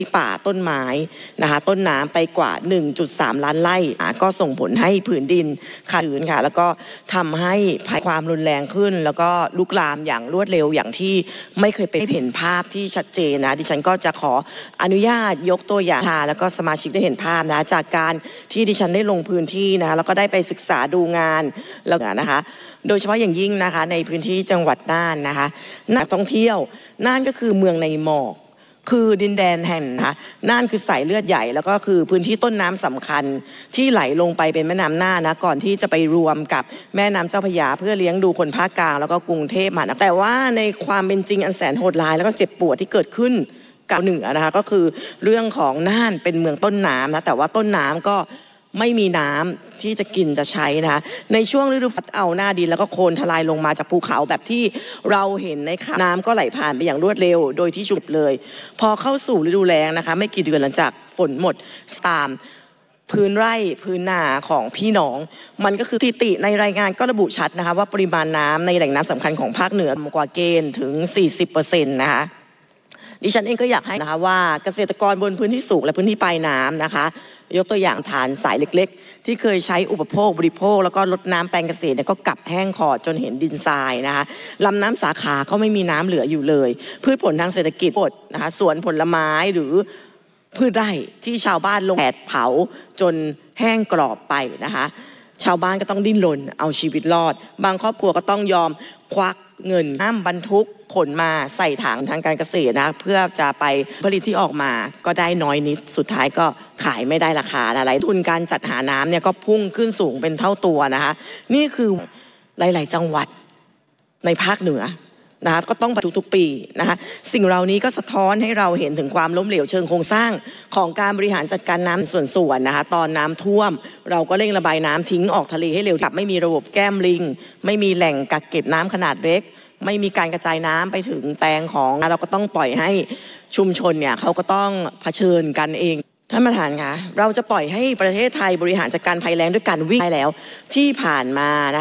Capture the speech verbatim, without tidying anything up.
ป่าต้นไม้นะคะต้นน้ำไปกว่า หนึ่งจุดสาม ล้านไร่ก็ส่งผลให้ผืนดินขาดชื้นค่ะแล้วก็ทำให้ภัยความรุนแรงขึ้นแล้วก็ลุกลามอย่างรวดเร็วอย่างที่ไม่เคยเป็นเห็นภาพที่ชัดเจนนะดิฉันก็จะขออนุญาตยกตัวอย่างแล้วก็สมาชิกได้เห็นภาพนะจากการที่ดิฉันได้ลงพื้นที่นะแล้วก็ได้ไปศึกษาดูงานแล้วนะคะโดยเฉพาะอย่างยิ่งนะคะในพื้นที่จังหวัดน่านนะคะนักท่องเที่ยวน่านก็คือเมืองในหมอกคือดินแดนแห่งนะคะน่านคือสายเลือดใหญ่แล้วก็คือพื้นที่ต้นน้ำสำคัญที่ไหลลงไปเป็นแม่น้ำน่านนะก่อนที่จะไปรวมกับแม่น้ำเจ้าพระยาเพื่อเลี้ยงดูคนภาคกลางแล้วก็กรุงเทพมหานครแต่ว่าในความเป็นจริงอันแสนโหดร้ายแล้วก็เจ็บปวดที่เกิดขึ้นกับเหนือนะคะก็คือเรื่องของน่านเป็นเมืองต้นน้ำนะแต่ว่าต้นน้ำก็ไม่มีน้ำที่จะกินจะใช้นะคะในช่วงฤดูฝนเอาหน้าดินแล้วก็โคลนทลายลงมาจากภูเขาแบบที่เราเห็นในข่าวน้ำก็ไหลผ่านไปอย่างรวดเร็วโดยที่ฉุบเลยพอเข้าสู่ฤดูแล้งนะคะไม่กี่เดือนหลังจากฝนหมดตามพื้นไร่พื้นนาของพี่น้องมันก็คือสถิติในรายงานก็ระบุชัดนะคะว่าปริมาณน้ำในแหล่งน้ำสำคัญของภาคเหนือกว่าเกณฑ์ถึง สี่สิบเปอร์เซ็นต์ นะคะดิฉันเองก็อยากให้นะคะว่าเกษตรกรบนพื้นที่สูงและพื้นที่ปลายน้ำนะคะยกตัวอย่างฐานสายเล็กๆที่เคยใช้อุปโภคบริโภคแล้วก็ลดน้ำแปลงเกษตรเนี่ยก็กลับแห้งขอดจนเห็นดินทรายนะคะลำน้ำสาขาก็ไม่มีน้ำเหลืออยู่เลยพืชผลทางเศรษฐกิจหมดนะคะสวนผลไม้หรือพืชไร่ที่ชาวบ้านลงแผดเผาจนแห้งกรอบไปนะคะชาวบ้านก็ต้องดิ้นรนเอาชีวิตรอดบางครอบครัวก็ต้องยอมควักเงินห้ามบรรทุกขนมาใส่ถังทางการเกษตรนะเพื่อจะไปผลิตที่ออกมาก็ได้น้อยนิดสุดท้ายก็ขายไม่ได้ราคาอะไรทุนการจัดหาน้ำเนี่ยก็พุ่งขึ้นสูงเป็นเท่าตัวนะคะนี่คือหลายๆจังหวัดในภาคเหนือนะคะก็ต้องทุกๆปีนะคะสิ่งเหล่านี้ก็สะท้อนให้เราเห็นถึงความล้มเหลวเชิงโครงสร้างของการบริหารจัดการน้ำส่วนๆนะคะตอนน้ำท่วมเราก็เร่งระบายน้ำทิ้งออกทะเลให้เร็วกลับไม่มีระบบแก้มลิงไม่มีแหล่งกักเก็บน้ำขนาดเล็กไม่มีการกระจายน้ำไปถึงแปลงของเราก็ต้องปล่อยให้ชุมชนเนี่ยเขาก็ต้องเผชิญกันเองท่านประธานคะเราจะปล่อยให้ประเทศไทยบริหารจัดการภัยแล้งด้วยการวิ่งได้แล้วที่ผ่านมานะคะ